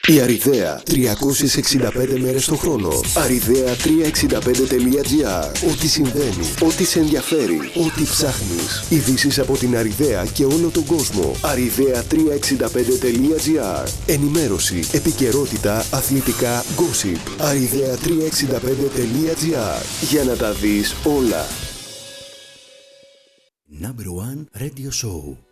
Η Αριδαία, 365 μέρες το χρόνο. Arridea365.gr. Ό,τι συμβαίνει, ό,τι σε ενδιαφέρει, ό,τι ψάχνεις. Ειδήσεις από την Αριδαία και όλο τον κόσμο. Arridea365.gr. Ενημέρωση, επικαιρότητα, αθλητικά, gossip. Arridea365.gr. Για να τα δεις όλα. Number 1 Radio Show.